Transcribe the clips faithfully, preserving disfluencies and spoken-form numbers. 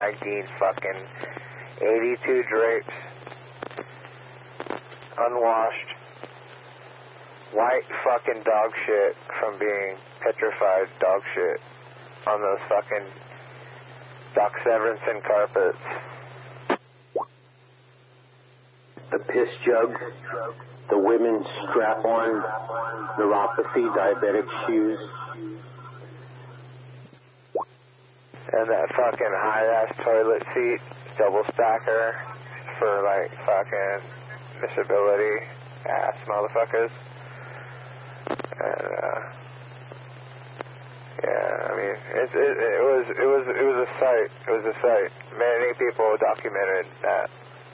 hygiene fucking eighty-two drapes, unwashed, white fucking dog shit from being petrified dog shit on those fucking Doc Severinsen carpets. The piss jug, the women's strap-on neuropathy, diabetic shoes. And that fucking high-ass toilet seat, double stacker for like fucking disability ass motherfuckers. And uh, yeah, I mean, it, it, it was it was it was a sight. It was a sight. Many people documented that.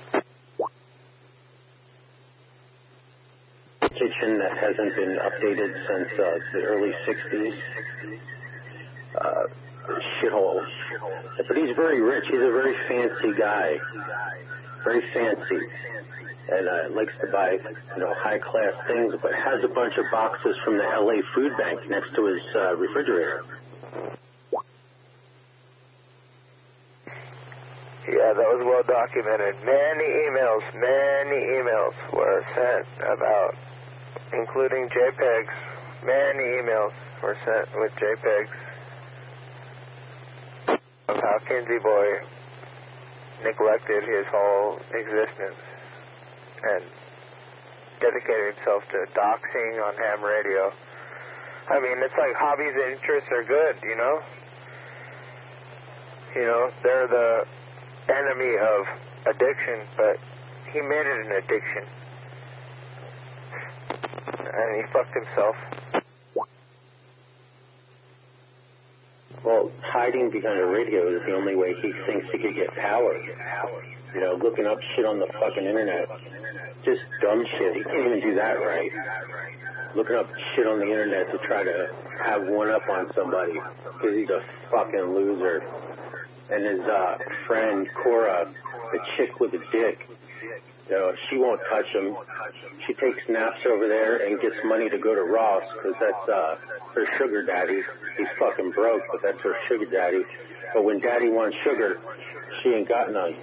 Kitchen that hasn't been updated since uh, the early sixties. Uh, shithole. But he's very rich. He's a very fancy guy. Very fancy. And uh, likes to buy, you know, high-class things, but has a bunch of boxes from the L A Food Bank next to his uh, refrigerator. Yeah, that was well documented. Many emails, many emails were sent about, including JPEGs. Many emails were sent with JPEGs of how Kinsey Boy neglected his whole existence and dedicated himself to doxing on ham radio. I mean, it's like hobbies and interests are good, you know? You know, they're the enemy of addiction, but he made it an addiction. And he fucked himself. Well, hiding behind a radio is the only way he thinks he could get power. You know, looking up shit on the fucking internet. Just dumb shit. He can't even do that right. Looking up shit on the internet to try to have one up on somebody because he's a fucking loser. And his uh, friend, Cora, the chick with the dick, you know, she won't touch him. She takes naps over there and gets money to go to Ross because that's uh, her sugar daddy. He's fucking broke, but that's her sugar daddy. But when daddy wants sugar, she ain't got none.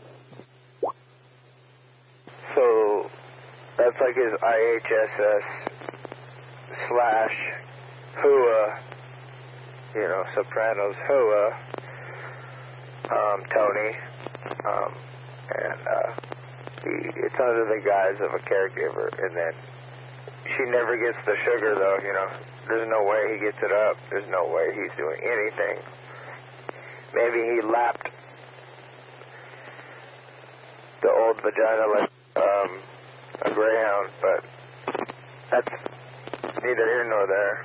So that's like his I H S S slash H U A, you know, Sopranos H U A, um, Tony, um, and uh, he, it's under the guise of a caregiver, and then she never gets the sugar, though, you know. There's no way he gets it up. There's no way he's doing anything. Maybe he lapped the old vagina like um, a greyhound, but that's neither here nor there.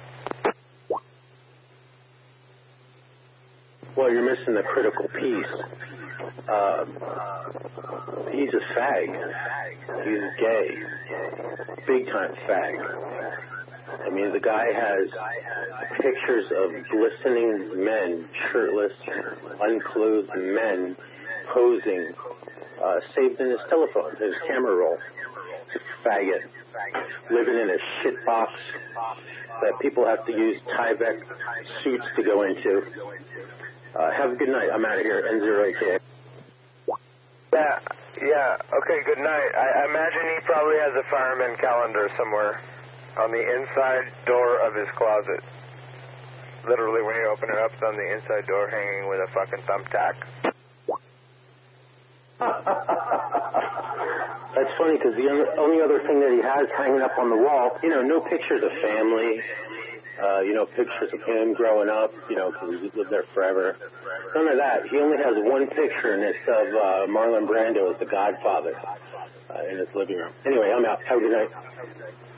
Well, you're missing the critical piece. Uh, he's a fag. He's gay. Big time fag. I mean, the guy has pictures of glistening men, shirtless, unclothed men, posing, uh, saved in his telephone, his camera roll. Faggot. Living in a shit box that people have to use Tyvek suits to go into. Uh, have a good night. I'm out of here. N zero K. Yeah, yeah. Okay, good night. I, I imagine he probably has a fireman calendar somewhere on the inside door of his closet. Literally, when you open it up, it's on the inside door hanging with a fucking thumbtack. That's funny because the only other thing that he has hanging up on the wall, you know, no pictures of family, uh, you know, pictures of him growing up, you know, because he's lived there forever. None of that. He only has one picture, and it's of uh, Marlon Brando as the Godfather uh, in his living room. Anyway, I'm out. Have a good night.